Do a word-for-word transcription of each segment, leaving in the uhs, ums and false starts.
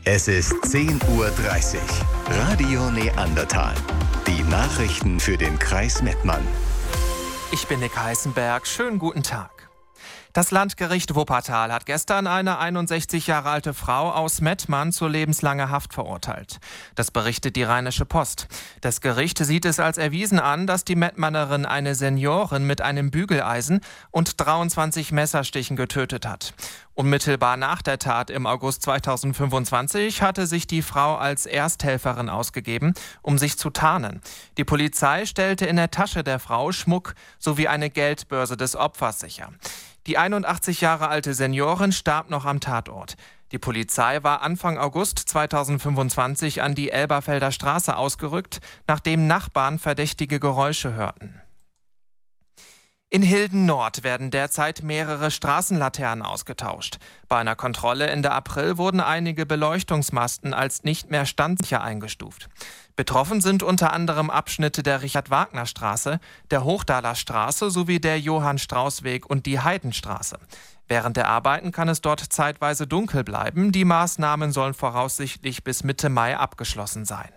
Es ist zehn Uhr dreißig. Radio Neandertal. Die Nachrichten für den Kreis Mettmann. Ich bin Nick Heißenberg. Schönen guten Tag. Das Landgericht Wuppertal hat gestern eine einundsechzig Jahre alte Frau aus Mettmann zu lebenslanger Haft verurteilt. Das berichtet die Rheinische Post. Das Gericht sieht es als erwiesen an, dass die Mettmannerin eine Seniorin mit einem Bügeleisen und dreiundzwanzig Messerstichen getötet hat. Unmittelbar nach der Tat im August zweitausendfünfundzwanzig hatte sich die Frau als Ersthelferin ausgegeben, um sich zu tarnen. Die Polizei stellte in der Tasche der Frau Schmuck sowie eine Geldbörse des Opfers sicher. Die einundachtzig Jahre alte Seniorin starb noch am Tatort. Die Polizei war Anfang August zweitausendfünfundzwanzig an die Elberfelder Straße ausgerückt, nachdem Nachbarn verdächtige Geräusche hörten. In Hilden Nord werden derzeit mehrere Straßenlaternen ausgetauscht. Bei einer Kontrolle Ende April wurden einige Beleuchtungsmasten als nicht mehr standsicher eingestuft. Betroffen sind unter anderem Abschnitte der Richard-Wagner-Straße, der Hochdaler Straße sowie der Johann-Strauß-Weg und die Heidenstraße. Während der Arbeiten kann es dort zeitweise dunkel bleiben. Die Maßnahmen sollen voraussichtlich bis Mitte Mai abgeschlossen sein.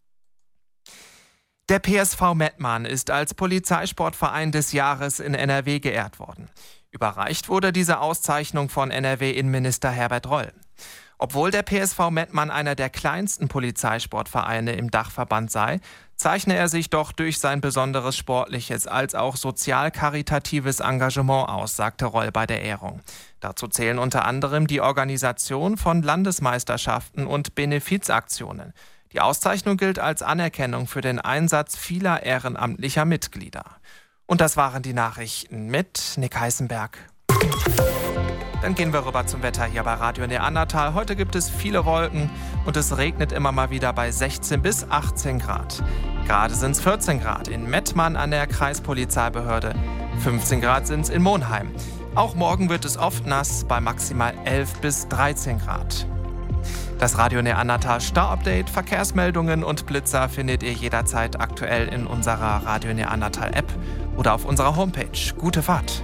Der P S V Mettmann ist als Polizeisportverein des Jahres in N R W geehrt worden. Überreicht wurde diese Auszeichnung von N R W-Innenminister Herbert Roll. Obwohl der P S V Mettmann einer der kleinsten Polizeisportvereine im Dachverband sei, zeichne er sich doch durch sein besonderes sportliches als auch sozial-karitatives Engagement aus, sagte Roll bei der Ehrung. Dazu zählen unter anderem die Organisation von Landesmeisterschaften und Benefizaktionen. Die Auszeichnung gilt als Anerkennung für den Einsatz vieler ehrenamtlicher Mitglieder. Und das waren die Nachrichten mit Nick Heißenberg. Dann gehen wir rüber zum Wetter hier bei Radio Neandertal. Heute gibt es viele Wolken und es regnet immer mal wieder bei sechzehn bis achtzehn Grad. Gerade sind es vierzehn Grad in Mettmann an der Kreispolizeibehörde. fünfzehn Grad sind es in Monheim. Auch morgen wird es oft nass bei maximal elf bis dreizehn Grad. Das Radio Neandertal Stau-Update, Verkehrsmeldungen und Blitzer findet ihr jederzeit aktuell in unserer Radio Neandertal App oder auf unserer Homepage. Gute Fahrt!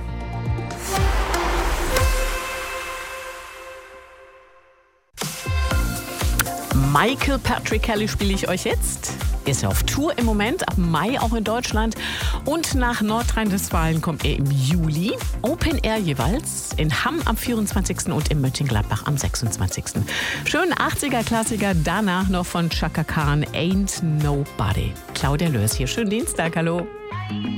Michael Patrick Kelly spiele ich euch jetzt. Ist auf Tour im Moment, ab Mai auch in Deutschland. Und nach Nordrhein-Westfalen kommt er im Juli. Open Air jeweils in Hamm am vierundzwanzigsten und in Mönchengladbach am sechsundzwanzigsten Schönen achtziger-Klassiker, danach noch von Chaka Khan, Ain't Nobody. Claudia Lörs hier, schönen Dienstag, hallo.